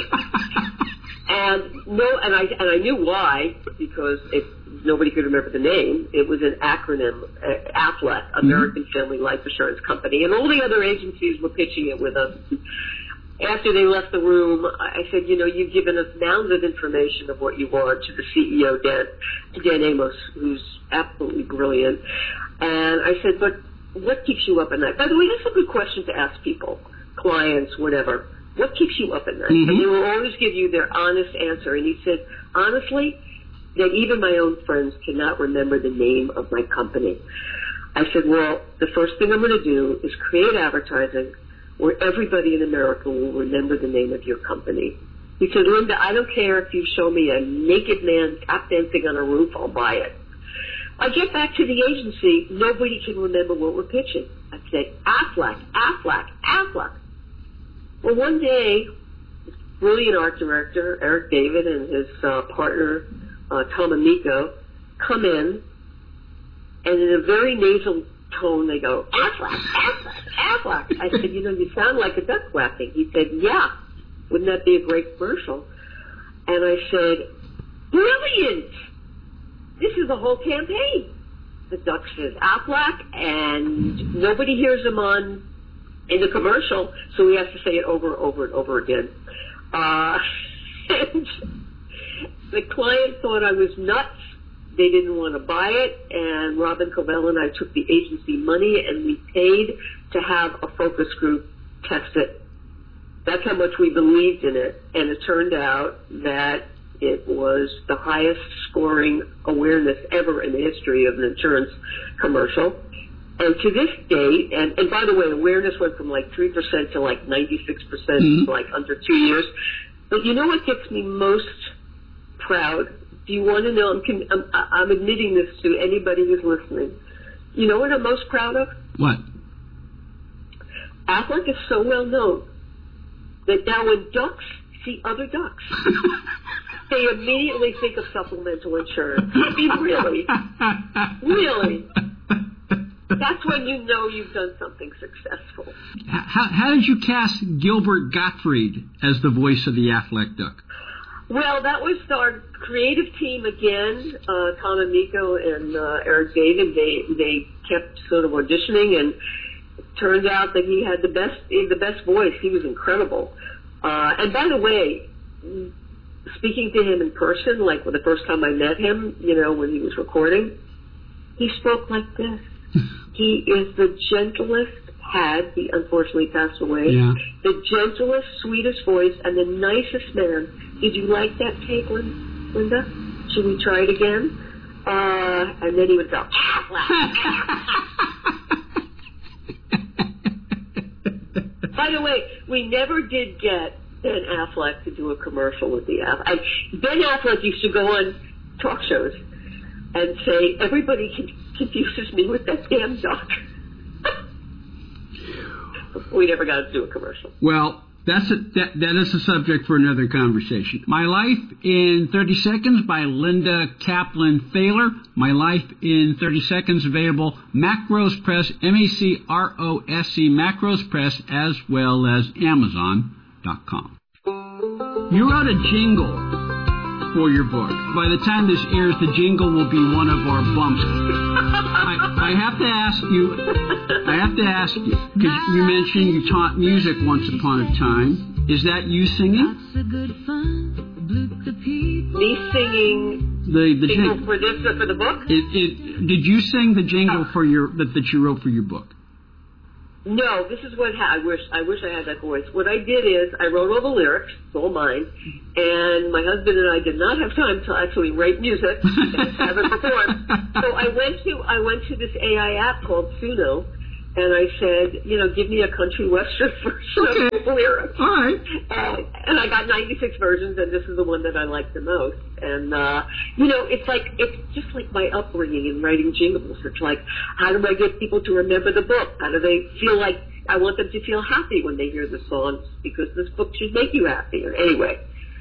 and no, and I and I knew why, because it, nobody could remember the name. It was an acronym, uh, Aflac, American mm-hmm. Family Life Assurance Company, and all the other agencies were pitching it with us. After they left the room, I said, you know, you've given us mounds of information of what you want to the C E O, Dan, Dan Amos, who's absolutely brilliant, and I said, but what keeps you up at night? By the way, this is a good question to ask people, clients, whatever. What keeps you up at night? Mm-hmm. And they will always give you their honest answer. And he said, honestly, that even my own friends cannot remember the name of my company. I said, well, the first thing I'm going to do is create advertising where everybody in America will remember the name of your company. He said, Linda, I don't care if you show me a naked man tap dancing on a roof, I'll buy it. I get back to the agency, nobody can remember what we're pitching. I said, Aflac, Aflac, Aflac. Well, one day, this brilliant art director, Eric David, and his uh, partner, uh, Tom Amico, come in, and in a very nasal tone, they go, Aflac, Aflac, Aflac. I said, you know, you sound like a duck quacking. He said, yeah, wouldn't that be a great commercial? And I said, brilliant! This is the whole campaign. The duck says Aflac, and nobody hears him on in the commercial, so he has to say it over and over and over again. Uh, and the client thought I was nuts. They didn't want to buy it, and Robin Covell and I took the agency money, and we paid to have a focus group test it. That's how much we believed in it, and it turned out that it was the highest scoring awareness ever in the history of an insurance commercial. And to this date, and, and by the way, awareness went from like three percent to like ninety-six percent mm-hmm. like under two years. But you know what gets me most proud? Do you want to know? I'm, I'm, I'm admitting this to anybody who's listening. You know what I'm most proud of? What? Aflac is so well known that now when ducks see other ducks, they immediately think of supplemental insurance. I mean, really? Really? That's when you know you've done something successful. How, how did you cast Gilbert Gottfried as the voice of the Aflac duck? Well, that was our creative team again, uh, Tom Amico and uh, Eric David. They they kept sort of auditioning, and it turned out that he had the best the best voice. He was incredible. Uh, and by the way, speaking to him in person, like the first time I met him, you know, when he was recording, he spoke like this. He is the gentlest, had, he unfortunately passed away, yeah. the gentlest, sweetest voice, and the nicest man. Did you like that tape, Linda? Should we try it again? Uh, and then he would go, By the way, we never did get Ben Affleck to do a commercial with the Affleck. Ben Affleck used to go on talk shows and say, everybody confuses me with that damn duck. We never got to do a commercial. Well, That's a, that, that is a subject for another conversation. My Life in thirty Seconds by Linda Kaplan Thaler. My Life in thirty Seconds, available Macros Press, M A C R O S E, Macros Press, as well as Amazon dot com. You wrote a jingle for your book. By the time this airs, the jingle will be one of our bumps. I, I have to ask you, I have to ask you, because you mentioned you taught music once upon a time. Is that you singing? Me singing the the jingle jing- for this or for the book? It, it, did you sing the jingle for your that, that you wrote for your book? No, this is what ha- I wish. I wish I had that voice. What I did is I wrote all the lyrics, it's all mine, and my husband and I did not have time to actually write music and have it performed. So I went to I went to this A I app called Suno, and I said, you know, give me a country western version okay. of the lyrics. All right. And, and I got ninety-six versions, and this is the one that I like the most. And, uh, you know, it's like, it's just like my upbringing in writing jingles. It's like, how do I get people to remember the book? How do they feel like, I want them to feel happy when they hear the songs, because this book should make you happier. Anyway.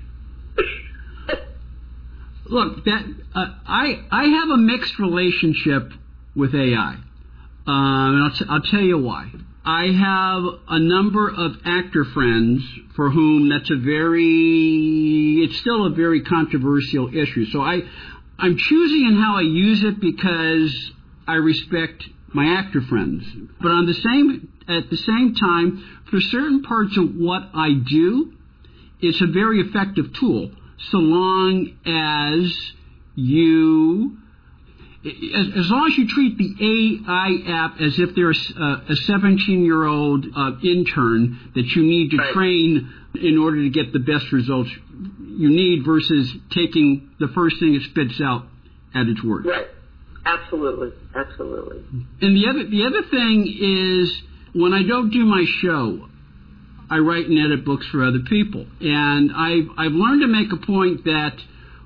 Look, that uh, I I have a mixed relationship with A I. Um, and I'll, t- I'll tell you why. I have a number of actor friends for whom that's a very, it's still a very controversial issue. So I, I'm choosy in how I use it because I respect my actor friends. But on the same, at the same time, for certain parts of what I do, it's a very effective tool, so long as you... As, as long as you treat the A I app as if they're a, a seventeen-year-old uh, intern that you need to right. train in order to get the best results you need, versus taking the first thing it spits out at its word. Right. Absolutely. Absolutely. And the other the other thing is, when I don't do my show, I write and edit books for other people. And I've, I've learned to make a point that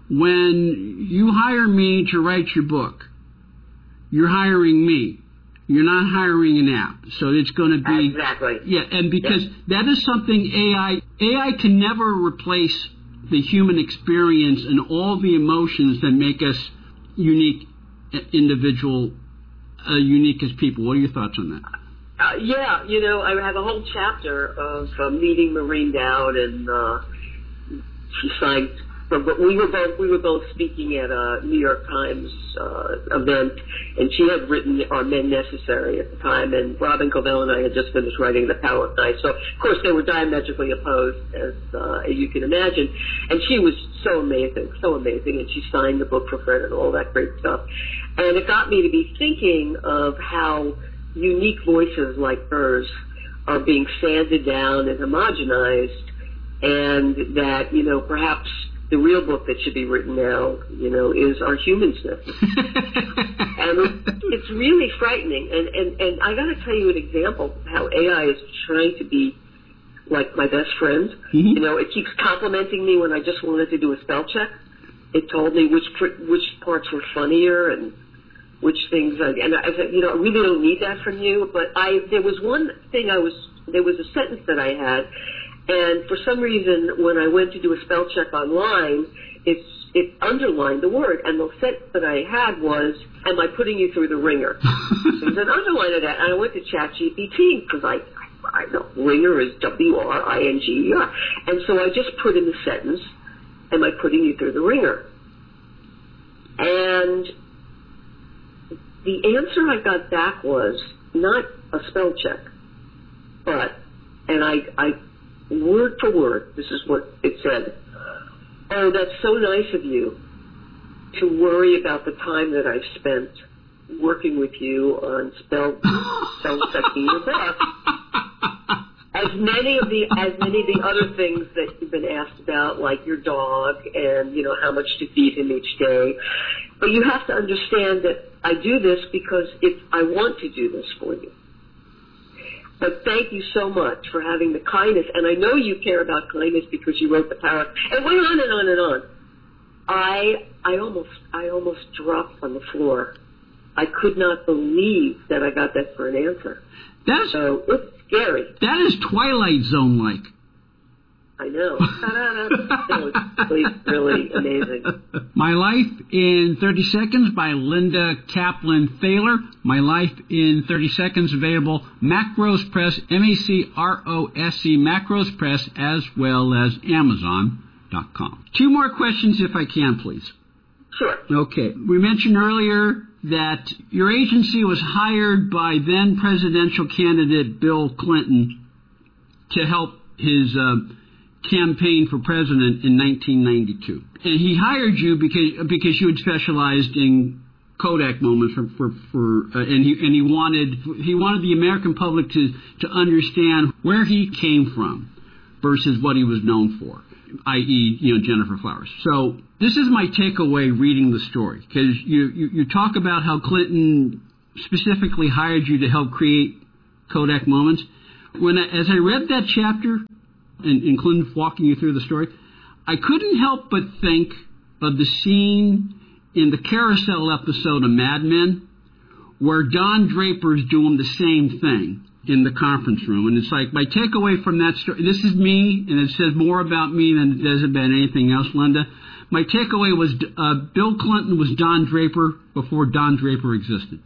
when you hire me to write your book, you're hiring me. You're not hiring an app. So it's going to be... Exactly. Yeah, and because yeah. that is something A I... A I can never replace the human experience and all the emotions that make us unique individual, uh, unique as people. What are your thoughts on that? Uh, yeah, you know, I have a whole chapter of uh, meeting Maureen Dowd, and uh, she signed... But we were both we were both speaking at a New York Times uh, event, and she had written "Are Men Necessary" at the time, and Robin Covell and I had just finished writing "The Power of Night." So, of course, they were diametrically opposed, as uh, as you can imagine. And she was so amazing, so amazing, and she signed the book for Fred and all that great stuff. And it got me to be thinking of how unique voices like hers are being sanded down and homogenized, and that, you know, perhaps the real book that should be written now, you know, is our humanness. And it's really frightening. And, and, and I got to tell you an example of how A I is trying to be like my best friend. Mm-hmm. You know, it keeps complimenting me when I just wanted to do a spell check. It told me which which parts were funnier and which things. I, and I said, you know, I really don't need that from you. But I there was one thing I was there was a sentence that I had. And for some reason, when I went to do a spell check online, it's, it underlined the word. And the sentence that I had was, am I putting you through the ringer? So it said underline of that. And I went to ChatGPT, because I, I, I know ringer is W R I N G E R. And so I just put in the sentence, am I putting you through the ringer? And the answer I got back was not a spell check, but, and I, I, word for word, this is what it said. Oh, that's so nice of you to worry about the time that I've spent working with you on spell spell checking your book. As many of the as many of the other things that you've been asked about, like your dog and, you know, how much to feed him each day. But you have to understand that I do this because it's I want to do this for you. But thank you so much for having the kindness, and I know you care about kindness because you wrote The Power, and went on and on and on. I I almost I almost dropped on the floor. I could not believe that I got that for an answer. That's so it's scary. That is Twilight Zone like. I know. It was really, really amazing. My Life in thirty seconds by Linda Kaplan Thaler. My Life in thirty seconds, available Macrose Press, M A C R O S E, Macrose Press, as well as Amazon dot com. Two more questions, if I can, please. Sure. Okay. We mentioned earlier that your agency was hired by then presidential candidate Bill Clinton to help his uh, campaign for president in nineteen ninety-two. And he hired you because because you had specialized in Kodak moments for for, for uh, and he and he wanted he wanted the American public to to understand where he came from versus what he was known for, that is, you know, Gennifer Flowers. So this is my takeaway reading the story, because you, you you talk about how Clinton specifically hired you to help create Kodak moments. When I, as I read that chapter, and, and Clinton walking you through the story, I couldn't help but think of the scene in the Carousel episode of Mad Men, where Don Draper's doing the same thing in the conference room. And it's like, my takeaway from that story, this is me, and it says more about me than it does about anything else, Linda. My takeaway was uh, Bill Clinton was Don Draper before Don Draper existed.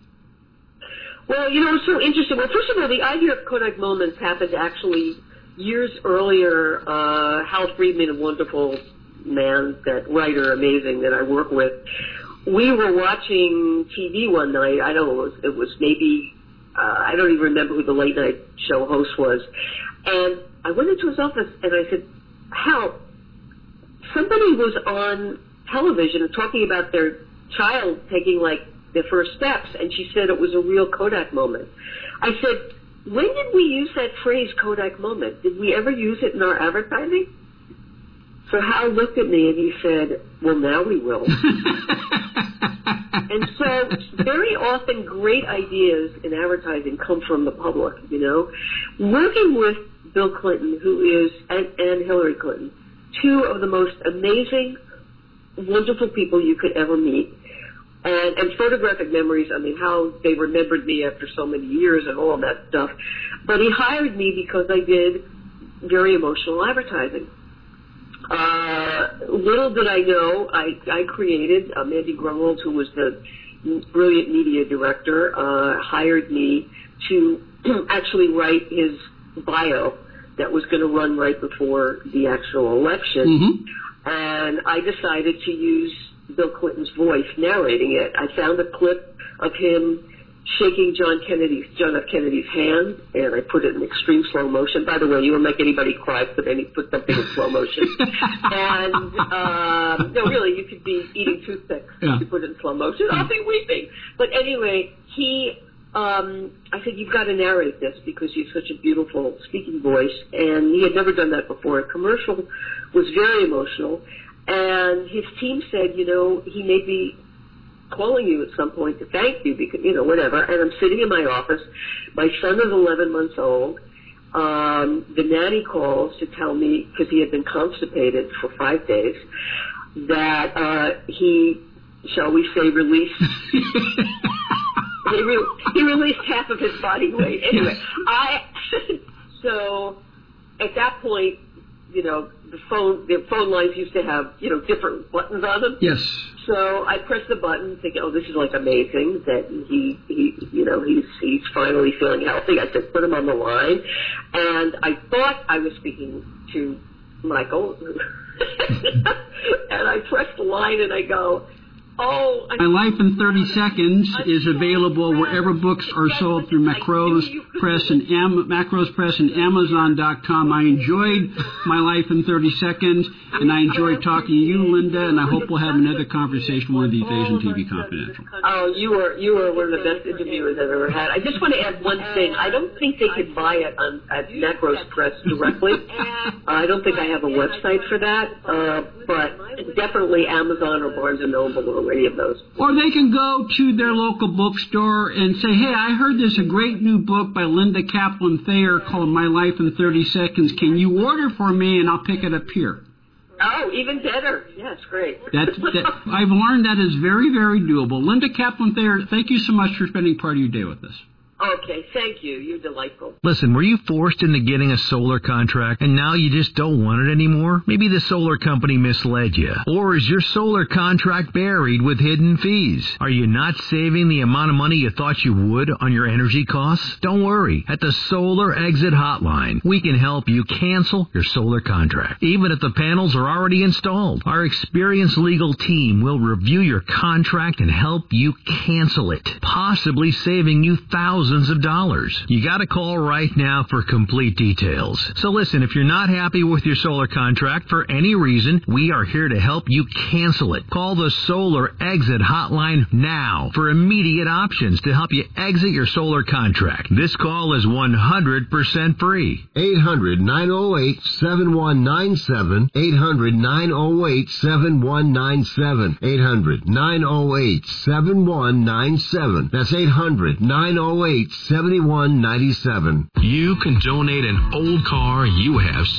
Well, you know, it's so interesting. Well, first of all, the idea of Kodak Moments happened actually years earlier. Uh, Hal Friedman, a wonderful man, that writer, amazing, that I work with, we were watching T V one night. I don't know, it was, it was maybe, uh, I don't even remember who the late night show host was. And I went into his office and I said, Hal, somebody was on television talking about their child taking, like, their first steps, and she said it was a real Kodak moment. I said, when did we use that phrase, Kodak moment? Did we ever use it in our advertising? So Hal looked at me and he said, well, now we will. And so very often great ideas in advertising come from the public, you know. Working with Bill Clinton, who is, and, and Hillary Clinton, two of the most amazing, wonderful people you could ever meet. And, and photographic memories, I mean, how they remembered me after so many years and all of that stuff. But he hired me because I did very emotional advertising. Uh, little did I know, I, I created, uh, Mandy Grunwald, who was the brilliant media director, uh, hired me to actually write his bio that was going to run right before the actual election. Mm-hmm. And I decided to use Bill Clinton's voice narrating it. I found a clip of him shaking John Kennedy's, John F. Kennedy's hand, and I put it in extreme slow motion. By the way, you won't make anybody cry, but then he put something in slow motion. And, um, no, really, you could be eating toothpicks yeah. if you put it in slow motion. I'll be weeping. But anyway, he, um, I said, you've got to narrate this because you have such a beautiful speaking voice. And he had never done that before. A commercial was very emotional. And his team said, you know, he may be calling you at some point to thank you because, you know, whatever. And I'm sitting in my office. My son is eleven months old. Um, the nanny calls to tell me, because he had been constipated for five days, that uh, he, shall we say, released... he, re- he released half of his body weight. Anyway, I... so, at that point, you know, the phone, the phone lines used to have, you know, different buttons on them. Yes. So I pressed the button, thinking, oh, this is like amazing that he, he, you know, he's he's finally feeling healthy. I said, put him on the line, and I thought I was speaking to Michael, and I pressed the line, and I go, oh. My Life in thirty seconds is available wherever books are sold through Macrose Press and Am- Macrose Press and Amazon dot com. I enjoyed My Life in thirty seconds, and I enjoyed talking to you, Linda, and I hope we'll have another conversation one of these days on T V Confidential. Oh, you were you were one of the best interviewers I've ever had. I just want to add one thing. I don't think they could buy it on at Macrose Press directly. I don't think I have a website for that, uh, but definitely Amazon or Barnes and Noble or any of those. Or they can go to their local bookstore and say, hey, I heard there's a great new book by Linda Kaplan Thayer called My Life in thirty seconds. Can you order for me and I'll pick it up here? Oh, even better. Yes, great. That's, that, I've learned that is very, very doable. Linda Kaplan Thayer, thank you so much for spending part of your day with us. Okay, thank you. You're delightful. Listen, were you forced into getting a solar contract and now you just don't want it anymore? Maybe the solar company misled you. Or is your solar contract buried with hidden fees? Are you not saving the amount of money you thought you would on your energy costs? Don't worry. At the Solar Exit Hotline, we can help you cancel your solar contract, even if the panels are already installed. Our experienced legal team will review your contract and help you cancel it, possibly saving you thousands of dollars. You got to call right now for complete details. So listen, if you're not happy with your solar contract for any reason, we are here to help you cancel it. Call the Solar Exit Hotline now for immediate options to help you exit your solar contract. This call is one hundred percent free. eight hundred, nine oh eight, seven one nine seven. eight hundred, nine oh eight, seven one nine seven. eight hundred, nine oh eight, seven one nine seven. That's eight hundred, nine oh eight, seven one nine seven. You can donate an old car you have